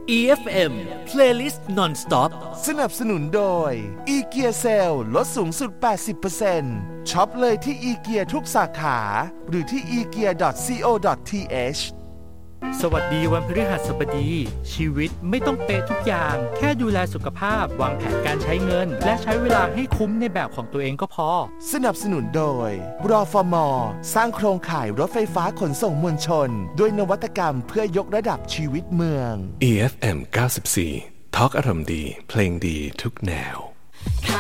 EFM Playlist Non-Stop สนับสนุนโดย IKEA Sale ลดสูงสุด 80% ช็อปเลยที่ IKEA ทุกสาขาหรือที่ ikea.co.th สวัสดีวันพฤหัสบดีชีวิตไม่ต้องเป๊ะทุกอย่างแค่ดูแลสุขภาพวางแผนการใช้เงินและใช้เวลาให้คุ้มในแบบของตัวเองก็พอสนับสนุนโดยรฟม.สร้างโครงข่ายรถไฟฟ้าขนส่งมวลชนด้วยนวัตกรรมเพื่อยกระดับชีวิตเมือง EFM 94 ทอล์กอารมณ์ดีเพลงดีทุกแนว